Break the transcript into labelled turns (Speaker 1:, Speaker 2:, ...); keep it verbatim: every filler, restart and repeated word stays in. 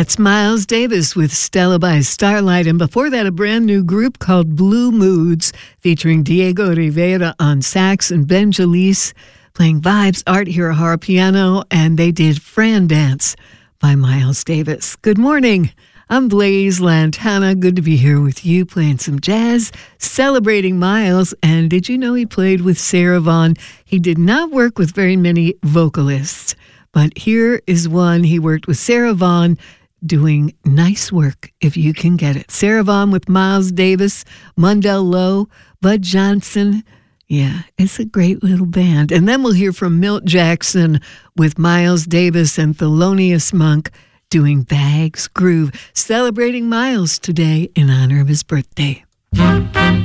Speaker 1: That's Miles Davis with Stella by Starlight. And before that, a brand new group called Blue Moods featuring Diego Rivera on sax and Ben Jalise playing vibes, Art Hirahara piano, and they did Fran Dance by Miles Davis. Good morning. I'm Blaze Lantana. Good to be here with you playing some jazz, celebrating Miles. And did you know he played with Sarah Vaughan? He did not work with very many vocalists, but here is one. He worked with Sarah Vaughan doing Nice Work, if you can get it. Sarah Vaughan with Miles Davis, Mundell Lowe, Bud Johnson. Yeah, it's a great little band. And then we'll hear from Milt Jackson with Miles Davis and Thelonious Monk doing Bags Groove, celebrating Miles today in honor of his birthday.